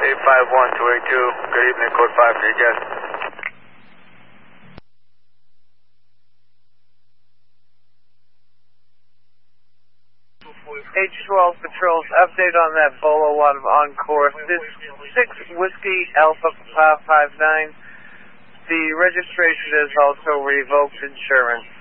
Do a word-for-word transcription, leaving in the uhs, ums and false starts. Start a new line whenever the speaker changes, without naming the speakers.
eight five one two eight two, good evening, code five for your guest.
H twelve patrols, update on that Bolo one on course. This six Whiskey Alpha five five nine. The registration is also revoked insurance.